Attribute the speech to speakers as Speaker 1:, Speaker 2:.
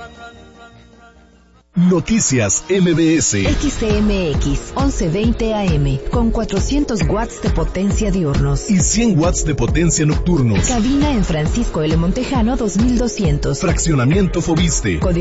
Speaker 1: Noticias MBS.
Speaker 2: XCMX 1120 AM con 400 watts de potencia diurnos
Speaker 1: y 100 watts de potencia nocturnos.
Speaker 2: Cabina en Francisco L. Montejano 2200.
Speaker 1: Fraccionamiento Fobiste.